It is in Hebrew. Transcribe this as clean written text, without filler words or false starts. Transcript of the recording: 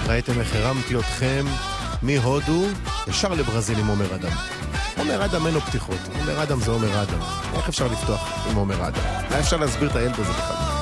ראיתם איך הרמתי אתכם מהודו ישר לברזיל עם עומר אדם. עומר אדם אין לו פתיחות. עומר אדם זה עומר אדם. איך אפשר לפתוח עם עומר אדם? מה אפשר להסביר את הילד הזה בכלל?